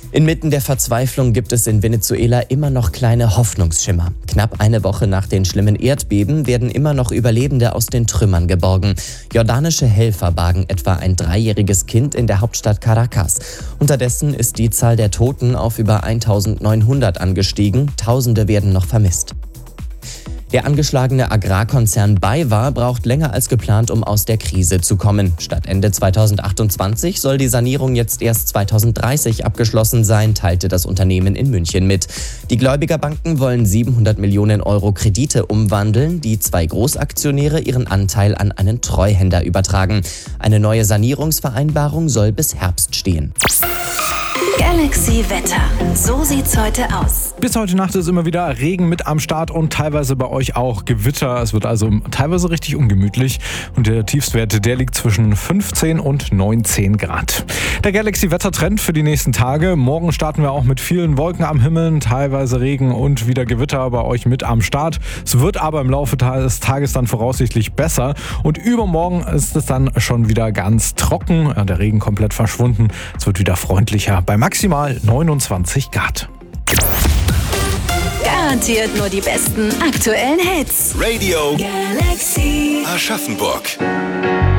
Inmitten der Verzweiflung gibt es in Venezuela immer noch kleine Hoffnungsschimmer. Knapp eine Woche nach den schlimmen Erdbeben werden immer noch Überlebende aus den Trümmern geborgen. Jordanische Helfer bargen etwa ein 3-jähriges Kind in der Hauptstadt Caracas. Unterdessen ist die Zahl der Toten auf über 1900 angestiegen. Tausende werden noch vermisst. Der angeschlagene Agrarkonzern BayWa braucht länger als geplant, um aus der Krise zu kommen. Statt Ende 2028 soll die Sanierung jetzt erst 2030 abgeschlossen sein, teilte das Unternehmen in München mit. Die Gläubigerbanken wollen 700 Millionen Euro Kredite umwandeln, die 2 Großaktionäre ihren Anteil an einen Treuhänder übertragen. Eine neue Sanierungsvereinbarung soll bis Herbst stehen. Galaxy Wetter. So sieht's heute aus. Bis heute Nacht ist immer wieder Regen mit am Start und teilweise bei euch auch Gewitter. Es wird also teilweise richtig ungemütlich und der Tiefstwert, der liegt zwischen 15 und 19 Grad. Der Galaxy Wettertrend für die nächsten Tage. Morgen starten wir auch mit vielen Wolken am Himmel, teilweise Regen und wieder Gewitter bei euch mit am Start. Es wird aber im Laufe des Tages dann voraussichtlich besser und übermorgen ist es dann schon wieder ganz trocken. Der Regen komplett verschwunden. Es wird wieder freundlicher bei maximal 29 Grad. Garantiert nur die besten aktuellen Hits. Radio Galaxy Aschaffenburg.